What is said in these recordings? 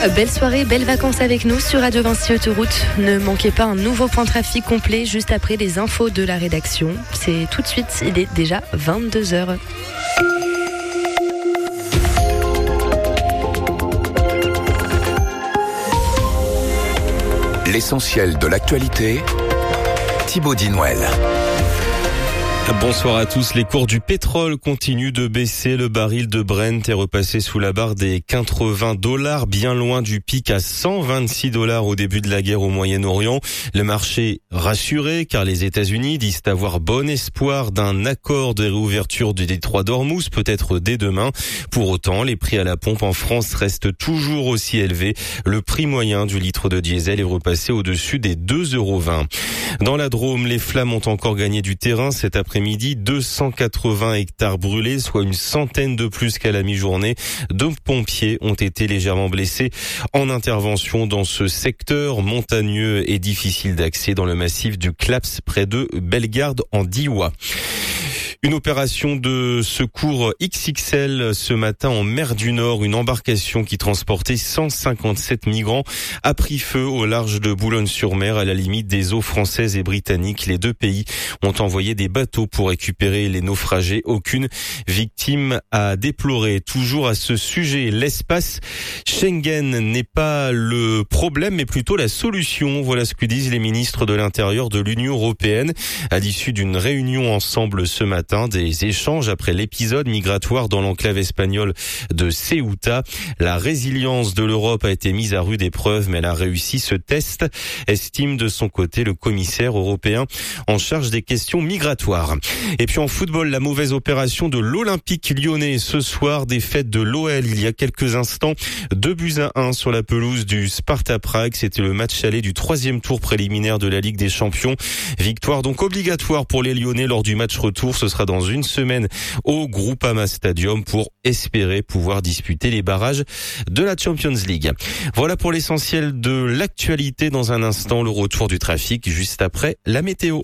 Belle soirée, belles vacances avec nous sur Radio Vinci Autoroute. Ne manquez pas un nouveau point de trafic complet juste après les infos de la rédaction. C'est tout de suite, il est déjà 22h. L'essentiel de l'actualité, Thibaut Dinouel. Bonsoir à tous. Les cours du pétrole continuent de baisser. Le baril de Brent est repassé sous la barre des $80, bien loin du pic à $126 au début de la guerre au Moyen-Orient. Le marché rassuré car les États-Unis disent avoir bon espoir d'un accord de réouverture du détroit d'Ormuz, peut-être dès demain. Pour autant, les prix à la pompe en France restent toujours aussi élevés. Le prix moyen du litre de diesel est repassé au-dessus des €2,20. Dans la Drôme, les flammes ont encore gagné du terrain cet après-midi. 280 hectares brûlés, soit une centaine de plus qu'à la mi-journée. 2 pompiers ont été légèrement blessés en intervention dans ce secteur montagneux et difficile d'accès dans le massif du Claps, près de Bellegarde en Diois. Une opération de secours XXL ce matin en mer du Nord. Une embarcation qui transportait 157 migrants a pris feu au large de Boulogne-sur-Mer, à la limite des eaux françaises et britanniques. Les deux pays ont envoyé des bateaux pour récupérer les naufragés. Aucune victime à déplorer. Toujours à ce sujet, l'espace Schengen n'est pas le problème, mais plutôt la solution. Voilà ce que disent les ministres de l'Intérieur de l'Union européenne à l'issue d'une réunion ensemble ce matin. Des échanges après l'épisode migratoire dans l'enclave espagnole de Ceuta. La résilience de l'Europe a été mise à rude épreuve, mais elle a réussi ce test, estime de son côté le commissaire européen en charge des questions migratoires. Et puis en football, la mauvaise opération de l'Olympique lyonnais ce soir, défaite de l'OL il y a quelques instants, 2-1 sur la pelouse du Sparta Prague. C'était le match aller du 3e tour préliminaire de la Ligue des Champions. Victoire donc obligatoire pour les Lyonnais lors du match retour. Ce sera dans une semaine au Groupama Stadium pour espérer pouvoir disputer les barrages de la Champions League. Voilà pour l'essentiel de l'actualité. Dans un instant, le retour du trafic juste après la météo.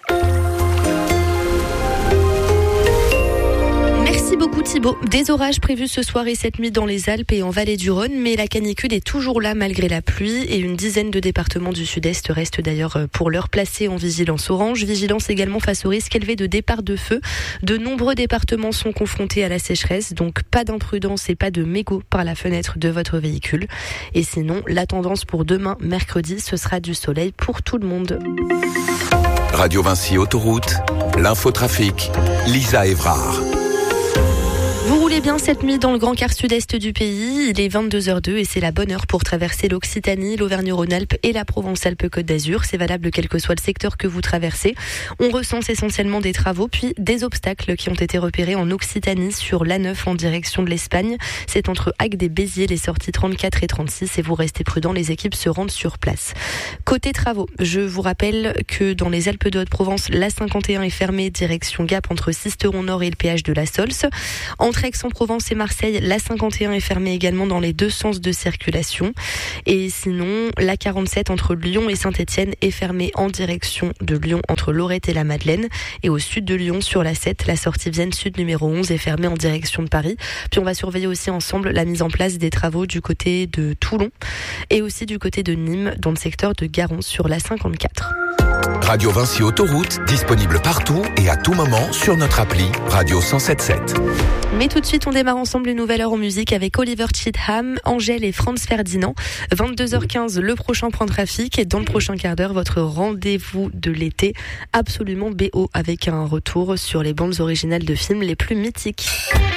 Merci beaucoup Thibaut. Des orages prévus ce soir et cette nuit dans les Alpes et en vallée du Rhône, mais la canicule est toujours là malgré la pluie et une dizaine de départements du sud-est restent d'ailleurs pour l'heure placés en vigilance orange. Vigilance également face au risque élevé de départ de feu. De nombreux départements sont confrontés à la sécheresse, donc pas d'imprudence et pas de mégots par la fenêtre de votre véhicule. Et sinon, la tendance pour demain, mercredi, ce sera du soleil pour tout le monde. Radio Vinci Autoroute, l'infotrafic, Lisa Évrard. Vous roulez bien cette nuit dans le grand quart sud-est du pays. Il est 22h02 et c'est la bonne heure pour traverser l'Occitanie, l'Auvergne-Rhône-Alpes et la Provence-Alpes-Côte d'Azur. C'est valable quel que soit le secteur que vous traversez. On recense essentiellement des travaux puis des obstacles qui ont été repérés en Occitanie sur l'A9 en direction de l'Espagne. C'est entre Agde et Béziers, les sorties 34 et 36 et vous restez prudents, les équipes se rendent sur place. Côté travaux, je vous rappelle que dans les Alpes de Haute-Provence, l'A51 est fermée direction Gap entre Sisteron-Nord et le péage de la Sols. Entre Aix-en-Provence et Marseille, l'A51 est fermée également dans les deux sens de circulation. Et sinon, l'A47 entre Lyon et Saint-Étienne est fermée en direction de Lyon entre Lorette et la Madeleine. Et au sud de Lyon, sur l'A7, la sortie Vienne Sud numéro 11 est fermée en direction de Paris. Puis on va surveiller aussi ensemble la mise en place des travaux du côté de Toulon et aussi du côté de Nîmes dans le secteur de Garon sur l'A54. Radio Vinci Autoroute, disponible partout et à tout moment sur notre appli Radio 107.7. Mais tout de suite, on démarre ensemble une nouvelle heure en musique avec Oliver Cheatham, Angèle et Franz Ferdinand. 22h15, le prochain point de trafic. Et dans le prochain quart d'heure, votre rendez-vous de l'été, absolument BO, avec un retour sur les bandes originales de films les plus mythiques.